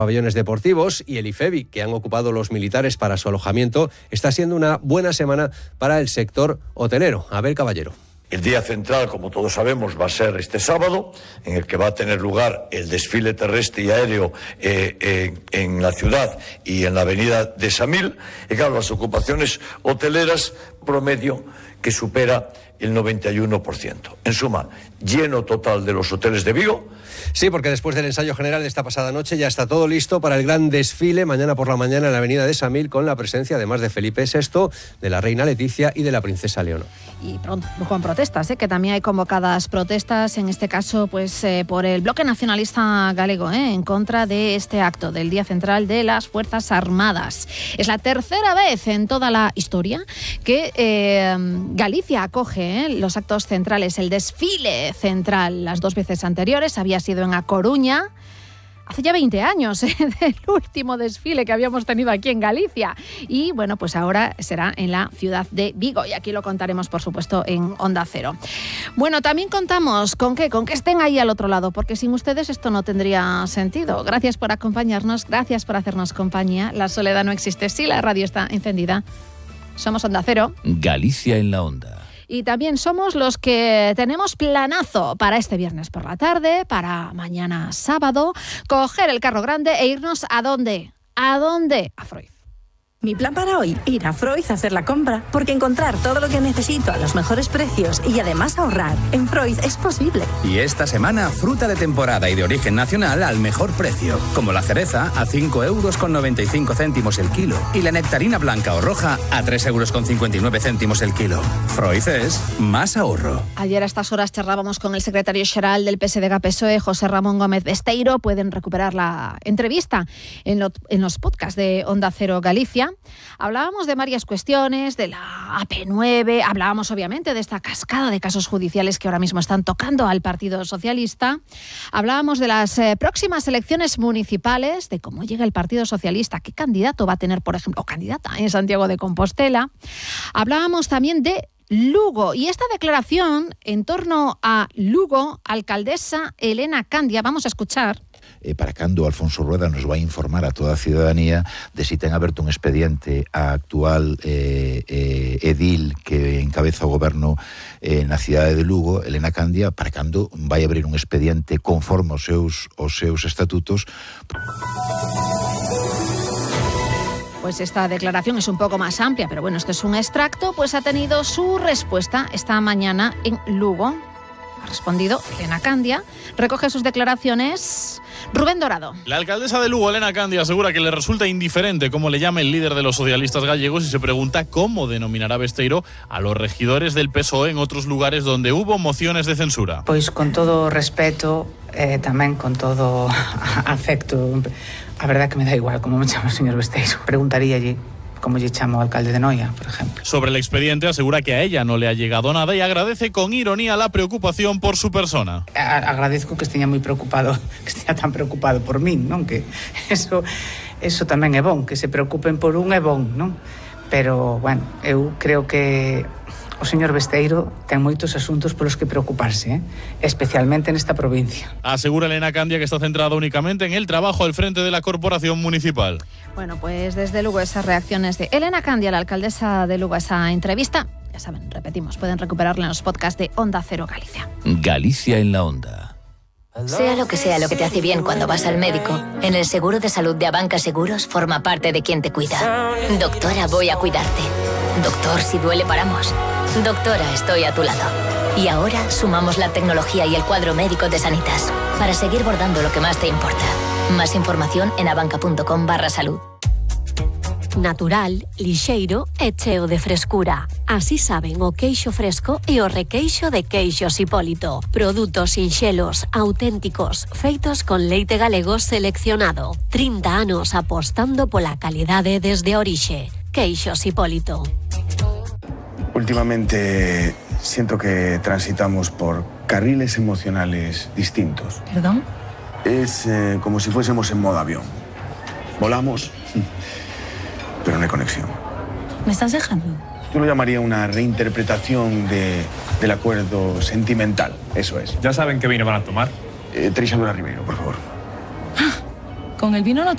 pabellones deportivos y el IFEBI, que han ocupado los militares para su alojamiento, está siendo una buena semana para el sector hotelero. Abel Caballero. El día central, como todos sabemos, va a ser este sábado, en el que va a tener lugar el desfile terrestre y aéreo en la ciudad y en la avenida de Samil. Y claro, las ocupaciones hoteleras promedio que supera el 91%. En suma, lleno total de los hoteles de Vigo. Sí, porque después del ensayo general de esta pasada noche ya está todo listo para el gran desfile mañana por la mañana en la avenida de Samil, con la presencia además de Felipe VI, de la reina Leticia y de la princesa Leonor. Y con protestas, que también hay convocadas protestas, en este caso pues por el bloque nacionalista galego, en contra de este acto del Día Central de las Fuerzas Armadas. Es la tercera vez en toda la historia que Galicia acoge los actos centrales, el desfile central. Las dos veces anteriores había sido en A Coruña, hace ya 20 años, del último desfile que habíamos tenido aquí en Galicia. Y bueno, pues ahora será en la ciudad de Vigo. Y aquí lo contaremos, por supuesto, en Onda Cero. Bueno, también contamos con que estén ahí al otro lado, porque sin ustedes esto no tendría sentido. Gracias por acompañarnos, gracias por hacernos compañía. La soledad no existe si la radio está encendida. Somos Onda Cero. Galicia en la Onda. Y también somos los que tenemos planazo para este viernes por la tarde, para mañana sábado, coger el carro grande e irnos ¿a dónde? ¿A dónde? A Freud. Mi plan para hoy, ir a Freud a hacer la compra, porque encontrar todo lo que necesito a los mejores precios y además ahorrar en Freud es posible. Y esta semana, fruta de temporada y de origen nacional al mejor precio, como la cereza a 5,95 € el kilo y la nectarina blanca o roja a 3,59 € el kilo. Freud es más ahorro. Ayer a estas horas charlábamos con el secretario xeral del PSDG-PSOE, José Ramón Gómez Besteiro. Pueden recuperar la entrevista en los podcasts de Onda Cero Galicia. Hablábamos de varias cuestiones, de la AP9, hablábamos obviamente de esta cascada de casos judiciales que ahora mismo están tocando al Partido Socialista, hablábamos de las próximas elecciones municipales, de cómo llega el Partido Socialista, qué candidato va a tener, por ejemplo, o candidata en Santiago de Compostela. Hablábamos también de Lugo y esta declaración en torno a Lugo, alcaldesa Elena Candia. Vamos a escuchar. Para cando Alfonso Rueda nos vai informar a toda a ciudadanía de si ten aberto un expediente a actual edil que encabeza o goberno na cidade de Lugo, Elena Candia, para cando vai abrir un expediente conforme aos seus estatutos. Pues esta declaración es un poco más amplia, pero bueno, esto es un extracto, pues ha tenido su respuesta esta mañana en Lugo. Ha respondido Elena Candia, recoge sus declaraciones Rubén Dorado. La alcaldesa de Lugo, Elena Candia, asegura que le resulta indiferente cómo le llame el líder de los socialistas gallegos y se pregunta cómo denominará Besteiro a los regidores del PSOE en otros lugares donde hubo mociones de censura. Pois con todo respeto, tamén con todo afecto, a verdad que me da igual como me chama o señor Besteiro. Preguntaríalle como lle chamo ao alcalde de Noia, por ejemplo. Sobre el expediente asegura que a ella no le ha llegado nada y agradece con ironía la preocupación por su persona. Agradezco que esteña moi preocupado, que esteña tan preocupado por min, non? Que eso tamén é bon, que se preocupen por un é bon, non? Pero, bueno, eu creo que o señor Besteiro ten moitos asuntos polos que preocuparse, especialmente nesta provincia. Asegura Elena Candia que está centrada únicamente en el trabajo al frente de la corporación municipal. Bueno, pues desde luego esas reacciones de Elena Candia, la alcaldesa de Lugo, a esa entrevista, ya saben, repetimos, pueden recuperarla en los podcasts de Onda Cero Galicia. Galicia en la Onda. Sea lo que te hace bien cuando vas al médico, en el seguro de salud de Abanca Seguros forma parte de quien te cuida. Doctora, voy a cuidarte. Doctor, si duele paramos. Doctora, estoy a tu lado. Y ahora sumamos la tecnología y el cuadro médico de Sanitas para seguir bordando lo que más te importa. Más información en abanca.com/salud. Natural, lixeiro e cheo de frescura. Así saben o queixo fresco e o requeixo de Queixos Hipólito. Produtos sinxelos, auténticos, feitos con leite galego seleccionado. 30 anos apostando pola calidade desde a orixe. Queixos Hipólito. Últimamente siento que transitamos por carriles emocionales distintos. ¿Perdón? Es como si fuésemos en modo avión. Volamos, pero no hay conexión. ¿Me estás dejando? Yo lo llamaría una reinterpretación del acuerdo sentimental, eso es. ¿Ya saben qué vino van a tomar? Teresa Dora Ribeiro, por favor. Con el vino no te